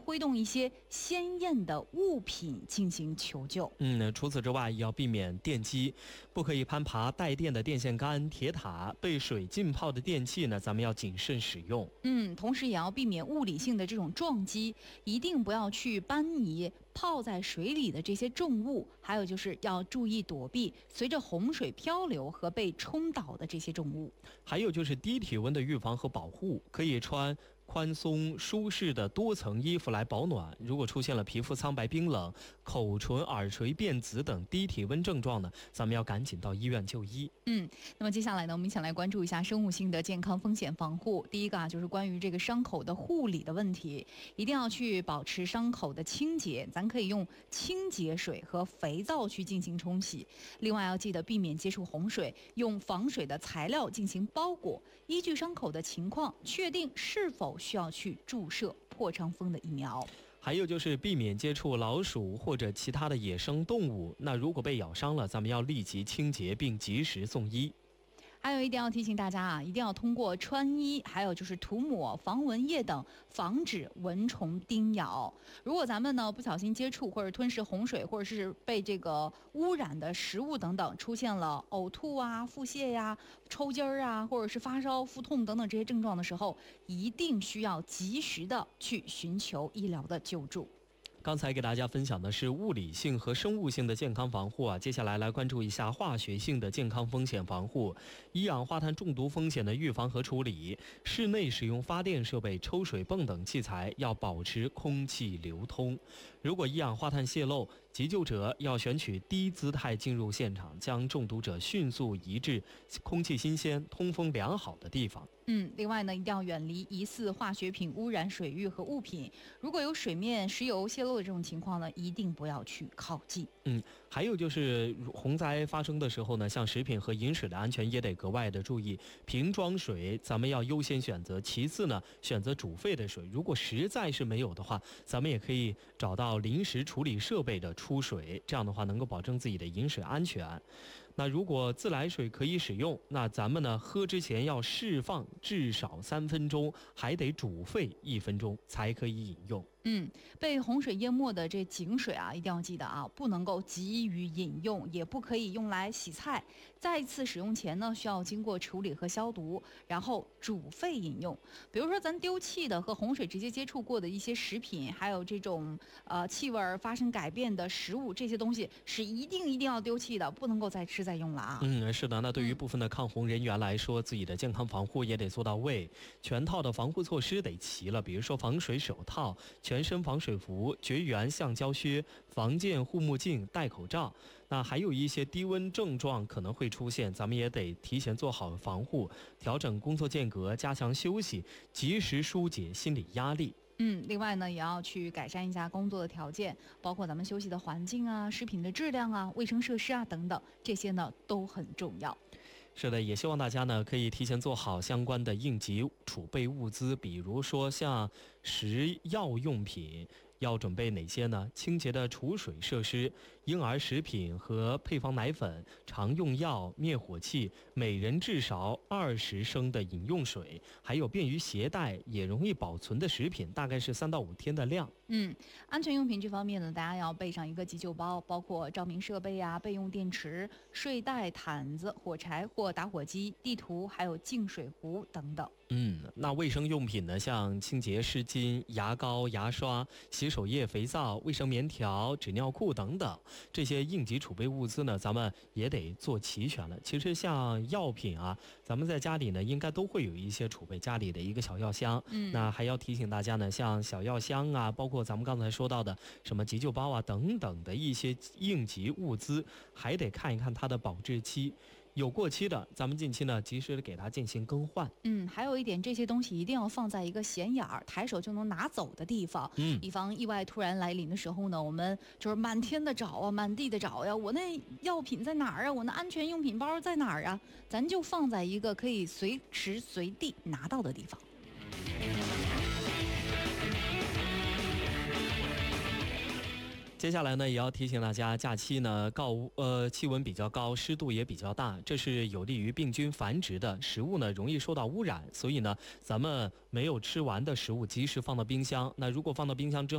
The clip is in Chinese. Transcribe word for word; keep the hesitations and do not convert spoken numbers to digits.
挥动一些鲜艳的物品进行求救。 嗯，除此之外，也要避免电击，不可以攀爬带电的电线杆、铁塔，被水浸泡的电器呢，咱们要谨慎使用。 嗯，同时也要避免物理性的这种撞击，一定不要去搬移泡在水里的这些重物，还有就是要注意躲避随着洪水漂流和被冲倒的这些重物。 还有就是低体温的预防和保护，可以穿宽松舒适的多层衣服来保暖。如果出现了皮肤苍白冰冷、口唇耳垂变紫等低体温症状呢，咱们要赶紧到医院就医。 嗯，那么接下来呢，我们一起来关注一下生物性的健康风险防护。第一个啊，就是关于这个伤口的护理的问题，一定要去保持伤口的清洁，咱可以用清洁水和肥皂去进行冲洗。另外要记得避免接触洪水，用防水的材料进行包裹。依据伤口的情况，确定是否需要去注射破伤风的疫苗。 还有就是避免接触老鼠或者其他的野生动物，那如果被咬伤了，咱们要立即清洁并及时送医。 还有一定要提醒大家啊，一定要通过穿衣，还有就是涂抹防蚊液等，防止蚊虫叮咬。如果咱们呢不小心接触或者吞食洪水，或者是被这个污染的食物等等，出现了呕吐啊、腹泻呀、抽筋儿啊，或者是发烧、腹痛等等这些症状的时候，一定需要及时的去寻求医疗的救助。 刚才给大家分享的是物理性和生物性的健康防护啊，接下来来关注一下化学性的健康风险防护。一氧化碳中毒风险的预防和处理，室内使用发电设备、抽水泵等器材要保持空气流通。如果一氧化碳泄漏，急救者要选取低姿态进入现场，将中毒者迅速移至空气新鲜、通风良好的地方。 嗯，另外呢，一定要远离疑似化学品污染水域和物品。如果有水面石油泄漏的这种情况呢，一定不要去靠近。 嗯，还有就是洪灾发生的时候呢，像食品和饮水的安全也得格外的注意。瓶装水咱们要优先选择，其次呢，选择煮沸的水。如果实在是没有的话，咱们也可以找到临时处理设备的出水，这样的话能够保证自己的饮水安全。那如果自来水可以使用，那咱们呢喝之前要释放至少三分钟，还得煮沸一分钟才可以饮用。 嗯，被洪水淹没的这井水啊，一定要记得啊，不能够急于饮用，也不可以用来洗菜。再次使用前呢，需要经过处理和消毒，然后煮沸饮用。比如说咱丢弃的和洪水直接接触过的一些食品，还有这种呃气味发生改变的食物，这些东西是一定一定要丢弃的，不能够再吃再用了啊。 嗯，是的。那对于部分的抗洪人员来说，自己的健康防护也得做到位，全套的防护措施得齐了，比如说防水手套、全身防水服、绝缘橡胶靴、防溅护目镜、戴口罩。那还有一些低温症状可能会出现，咱们也得提前做好防护，调整工作间隔，加强休息，及时疏解心理压力。 嗯，另外呢，也要去改善一下工作的条件，包括咱们休息的环境啊、食品的质量啊、卫生设施啊等等，这些呢都很重要。 是的，也希望大家呢可以提前做好相关的应急储备物资，比如说像食药用品要准备哪些呢？清洁的储水设施、婴儿食品和配方奶粉、常用药、灭火器，每人至少二十升的饮用水，还有便于携带也容易保存的食品，大概是三到五天的量。 嗯，安全用品这方面呢，大家要备上一个急救包，包括照明设备啊、备用电池、睡袋、毯子、火柴或打火机、地图，还有净水壶等等。 嗯，那卫生用品呢，像清洁湿巾、牙膏、牙刷、洗手液、肥皂、卫生棉条、纸尿裤等等，这些应急储备物资呢，咱们也得做齐全了。其实像药品啊，咱们在家里呢，应该都会有一些储备，家里的一个小药箱。 嗯， 那还要提醒大家呢，像小药箱啊，包括咱们刚才说到的什么急救包啊等等的一些应急物资，还得看一看它的保质期。有过期的，咱们近期呢及时的给它进行更换。 嗯，还有一点，这些东西一定要放在一个显眼儿、抬手就能拿走的地方， 嗯， 以防意外突然来临的时候呢，我们就是满天的找啊，满地的找呀，我那药品在哪儿啊？我那安全用品包在哪儿啊？咱就放在一个可以随时随地拿到的地方。 接下来呢，也要提醒大家，假期呢高呃气温比较高，湿度也比较大，这是有利于病菌繁殖的，食物呢容易受到污染，所以呢，咱们没有吃完的食物及时放到冰箱。那如果放到冰箱之后，